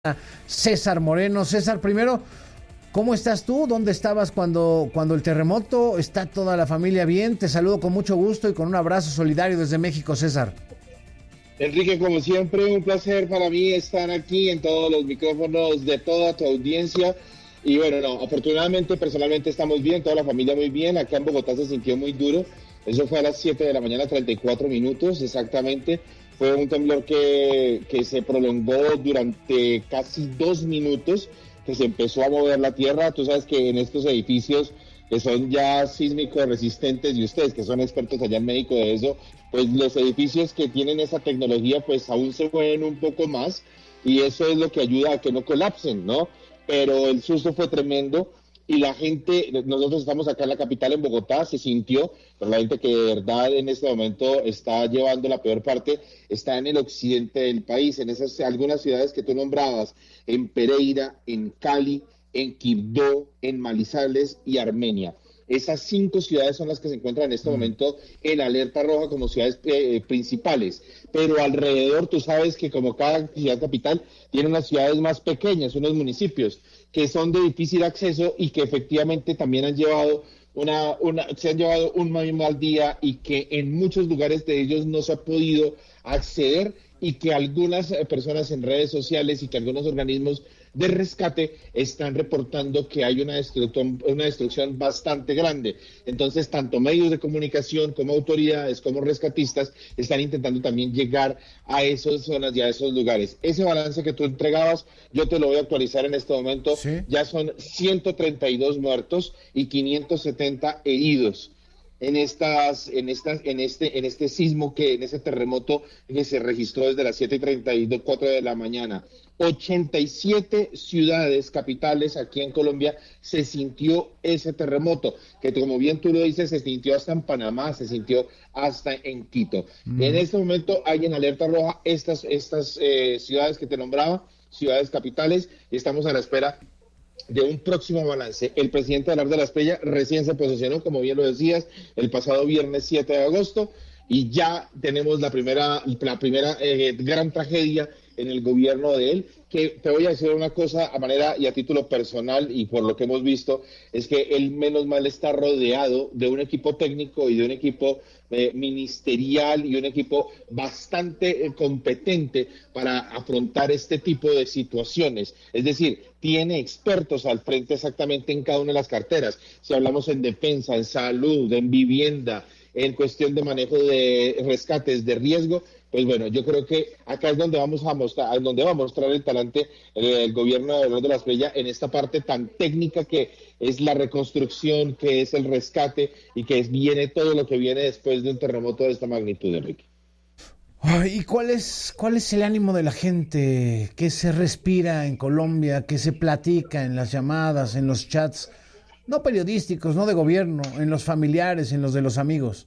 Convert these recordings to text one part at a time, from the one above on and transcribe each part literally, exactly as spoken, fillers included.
César Moreno. César, primero, ¿cómo estás tú? ¿Dónde estabas cuando, cuando el terremoto? ¿Está toda la familia bien? Te saludo con mucho gusto y con un abrazo solidario desde México, César. Enrique, como siempre, un placer para mí estar aquí en todos los micrófonos de toda tu audiencia. Y bueno, no, afortunadamente, personalmente estamos bien, toda la familia muy bien. Acá en Bogotá se sintió muy duro. Eso fue a las siete de la mañana, treinta y cuatro minutos exactamente. Fue un temblor que, que se prolongó durante casi dos minutos, que se empezó a mover la tierra. Tú sabes que en estos edificios que son ya sísmicos resistentes, y ustedes que son expertos allá en México de eso, pues los edificios que tienen esa tecnología pues aún se mueven un poco más, y eso es lo que ayuda a que no colapsen, ¿no? Pero el susto fue tremendo. Y la gente, nosotros estamos acá en la capital, en Bogotá, se sintió, pero la gente que de verdad en este momento está llevando la peor parte, está en el occidente del país, en esas algunas ciudades que tú nombrabas, en Pereira, en Cali, en Quibdó, en Manizales y Armenia. Esas cinco ciudades son las que se encuentran en este momento en alerta roja como ciudades eh, principales, pero alrededor tú sabes que como cada ciudad capital tiene unas ciudades más pequeñas, unos municipios que son de difícil acceso y que efectivamente también han llevado una, una se han llevado un muy mal día, y que en muchos lugares de ellos no se ha podido acceder, y que algunas personas en redes sociales y que algunos organismos de rescate están reportando que hay una destrucción, una destrucción bastante grande. Entonces, tanto medios de comunicación como autoridades, como rescatistas, están intentando también llegar a esas zonas y a esos lugares. Ese balance que tú entregabas, yo te lo voy a actualizar en este momento. ¿Sí? Ya son ciento treinta y dos muertos y quinientos setenta heridos en estas, en estas, en este, en este sismo, que, en ese terremoto que se registró desde las siete y treinta y cuatro de la mañana. ochenta y siete ciudades capitales aquí en Colombia se sintió ese terremoto, que como bien tú lo dices, se sintió hasta en Panamá, se sintió hasta en Quito. Mm. En este momento hay en alerta roja estas, estas eh, ciudades que te nombraba, ciudades capitales, y estamos a la espera de un próximo balance. El presidente Abelardo de la Espriella recién se posesionó, como bien lo decías, el pasado viernes siete de agosto, y ya tenemos la primera, la primera eh, gran tragedia en el gobierno de él, que te voy a decir una cosa a manera y a título personal, y por lo que hemos visto, es que él menos mal está rodeado de un equipo técnico y de un equipo eh, ministerial y un equipo bastante eh, competente para afrontar este tipo de situaciones. Es decir, tiene expertos al frente exactamente en cada una de las carteras. Si hablamos en defensa, en salud, en vivienda, en cuestión de manejo de rescates de riesgo, pues bueno, yo creo que acá es donde vamos a mostrar, donde va a mostrar el talante el, el gobierno de Abelardo de la Espriella en esta parte tan técnica que es la reconstrucción, que es el rescate, y que es, viene todo lo que viene después de un terremoto de esta magnitud, Enrique. ¿Y cuál es, cuál es el ánimo de la gente? ¿Qué se respira en Colombia? ¿Qué se platica en las llamadas, en los chats? No periodísticos, no de gobierno, en los familiares, en los de los amigos.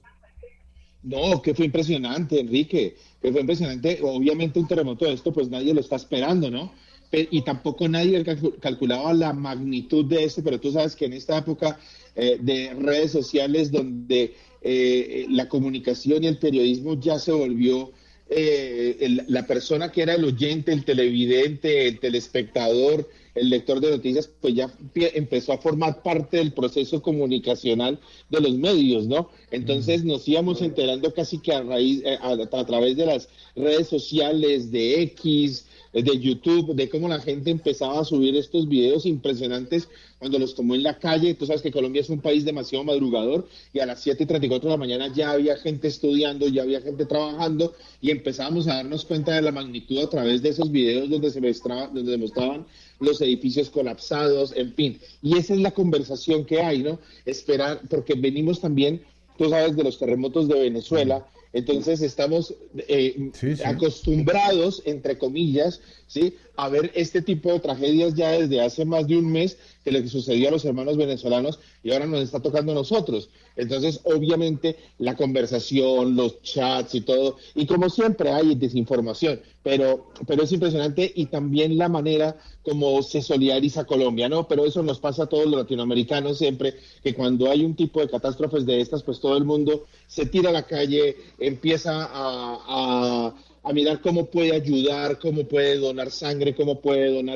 No, que fue impresionante, Enrique, que fue impresionante. Obviamente un terremoto de esto, pues nadie lo está esperando, ¿no? Y tampoco nadie calculaba la magnitud de esto, pero tú sabes que en esta época eh, de redes sociales, donde eh, la comunicación y el periodismo ya se volvió eh, el, la persona que era el oyente, el televidente, el telespectador, el lector de noticias, pues ya empezó a formar parte del proceso comunicacional de los medios, ¿no? Entonces nos íbamos enterando casi que a raíz, a, a través de las redes sociales, de X, de YouTube, de cómo la gente empezaba a subir estos videos impresionantes cuando los tomó en la calle. Tú sabes que Colombia es un país demasiado madrugador, y a las siete y treinta y cuatro de la mañana ya había gente estudiando, ya había gente trabajando, y empezábamos a darnos cuenta de la magnitud a través de esos videos donde se mostraba, donde se mostraban los edificios colapsados, en fin. Y esa es la conversación que hay, ¿no? Esperar, porque venimos también, tú sabes, de los terremotos de Venezuela. Entonces estamos eh, sí, sí. acostumbrados, entre comillas, ¿sí?, a ver este tipo de tragedias ya desde hace más de un mes, que le sucedió a los hermanos venezolanos, y ahora nos está tocando a nosotros. Entonces, obviamente, la conversación, los chats y todo, y como siempre hay desinformación, pero, pero es impresionante, y también la manera como se solidariza Colombia, ¿no? Pero eso nos pasa a todos los latinoamericanos siempre, que cuando hay un tipo de catástrofes de estas, pues todo el mundo se tira a la calle, empieza a... a a mirar cómo puede ayudar, cómo puede donar sangre, cómo puede donar